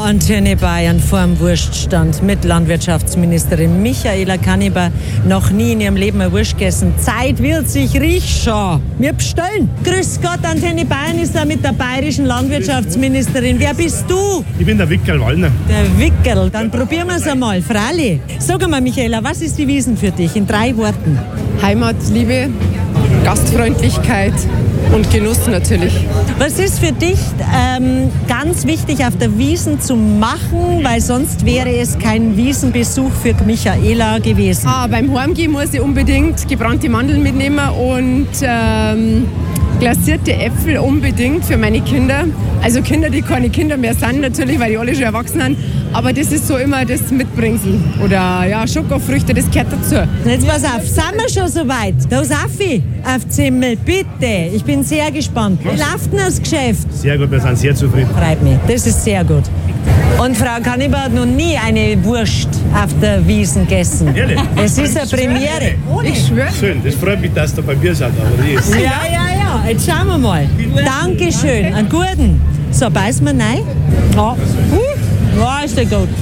Antenne Bayern vorm Wurststand mit Landwirtschaftsministerin Michaela Kanneber. Noch nie in ihrem Leben eine Wurst gegessen. Zeit wird, sich riecht schon. Wir bestellen. Grüß Gott, Antenne Bayern ist da mit der bayerischen Landwirtschaftsministerin. Wer bist du? Ich bin der Wickerl Wallner. Der Wickerl, dann probieren wir es einmal. Fralli. Sag mal, Michaela, was ist die Wiesn für dich in 3 Worten? Heimat, Liebe, Gastfreundlichkeit und Genuss natürlich. Was ist für dich ganz wichtig auf der Wiesn zu machen, weil sonst wäre es kein Wiesenbesuch für Michaela gewesen? Beim Heimgehen muss ich unbedingt gebrannte Mandeln mitnehmen und glasierte Äpfel unbedingt für meine Kinder. Also Kinder, die keine Kinder mehr sind natürlich, weil die alle schon erwachsen sind. Aber das ist so immer das Mitbringsel. Oder ja, Schokofrüchte, das gehört dazu. Jetzt pass auf, sind wir schon soweit? Da ist Affi auf Zimmel, bitte. Ich bin sehr gespannt. Wie läuft denn das Geschäft? Sehr gut, wir sind sehr zufrieden. Freut mich, das ist sehr gut. Und Frau Kanneber hat noch nie eine Wurst auf der Wiesn gegessen. Ehrlich? Es ist eine Premiere. Ich schwöre. Schön, das freut mich, dass du bei mir seid. Aber die ist Ja, jetzt schauen wir mal. Dankeschön, einen guten. So, beißen wir rein. Ja, ja ist der gut.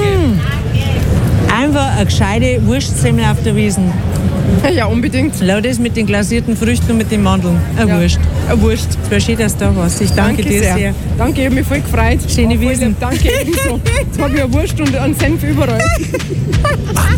Einfach eine gescheite Wurstsemmel auf der Wiesn. Ja, unbedingt. Schau das mit den glasierten Früchten und mit den Mandeln. Eine Wurst. Eine Wurst. Es war schön, dass du da warst. Ich danke dir sehr. Danke, ich habe mich voll gefreut. Schöne Wiesn. Danke, ebenso. Jetzt habe ich eine Wurst und einen Senf überall.